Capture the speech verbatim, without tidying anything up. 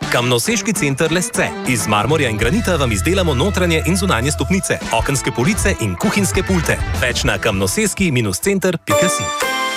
Kamnoseški center Lesce. Iz marmorja in granita vam izdelamo notranje in zunanje stopnice, okenske police in kuhinjske pulte. Več na kamnoseski center pika si.